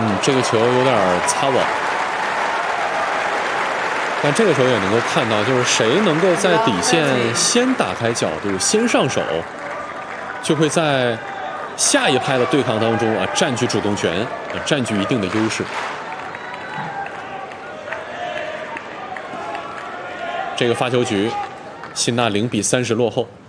这个球有点擦网。但这个时候也能够看到，就是谁能够在底线先打开角度、先上手，就会在下一拍的对抗当中占据主动权，占据一定的优势。这个发球局，辛纳0比30落后。